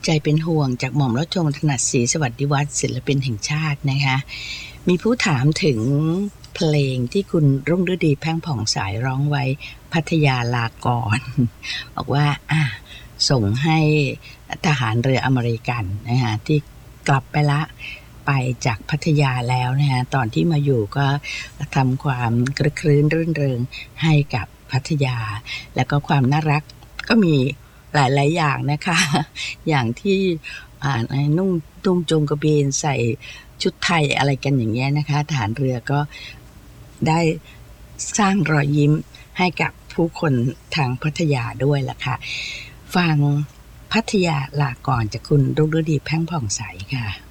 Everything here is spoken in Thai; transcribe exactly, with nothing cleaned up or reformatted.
ใจเป็นห่วงจากหม่อมราชวงศ์ถนัดศรีสวัสดิวัฒน์ศิลปินแห่งชาตินะคะมีผู้ถามถึงเพลงที่คุณรุ่งฤดีแพ่งผ่องสายร้องไว้พัทยาลาก่อนบอกว่าอ่ะส่งให้ทหารเรืออเมริกันนะคะที่กลับไปละไปจากพัทยาแล้วนะคะตอนที่มาอยู่ก็ทำความกระครื้นรื่นเริงให้กับพัทยาแล้วก็ความน่ารักก็มีหลายๆอย่างนะคะอย่างที่อ่านุ่งตุ้งจงกระเบนใส่ชุดไทยอะไรกันอย่างเงี้ยนะคะทหารเรือก็ได้สร้างรอยยิ้มให้กับผู้คนทางพัทยาด้วยล่ะค่ะฟังพัทยาลาก่อนจากคุณรุ่งฤดีแพ่งผ่องใสค่ะ